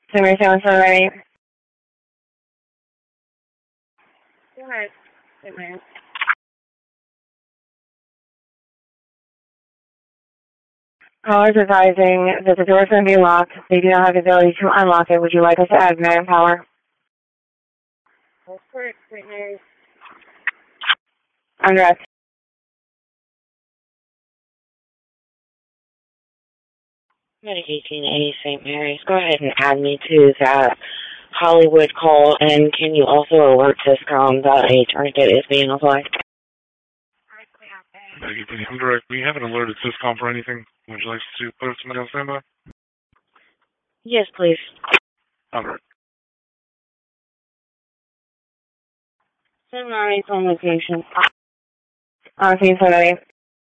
Summer 778. Go ahead. Summer. Callers advising that the door is going to be locked. They do not have the ability to unlock it. Would you like us to add manpower? That's correct, St. Mary's. Undress. Medic 1880 St. Mary's. Go ahead and add me to that Hollywood call, and can you also alert Syscom that a tourniquet is being applied? I'm direct. We haven't alerted Syscom for anything. Would you like to put somebody on standby? Yes, please. All right. St. Mary's on location. Team 778.